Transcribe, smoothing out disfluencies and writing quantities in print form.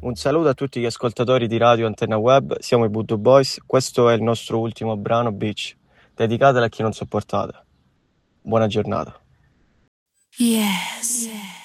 Un saluto a tutti gli ascoltatori di Radio Antenna Web, siamo i Voodoo Boys, questo è il nostro ultimo brano Beach, dedicato a chi non sopportate. Buona giornata. Yes.